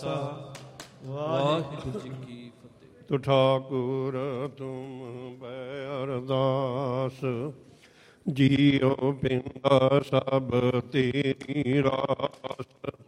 ਖਾਲਸਾ, ਵਾਹਿਗੁਰੂ ਜੀ ਕੀ ਫਤਿਹ। ਤੋ ਠਾਕੁਰ ਤੁਮ ਬੈ ਅਰਦਾਸ, ਜੀਉ ਪਿੰਡਾ ਸਭ ਤੇਰੀ ਰਾਸ।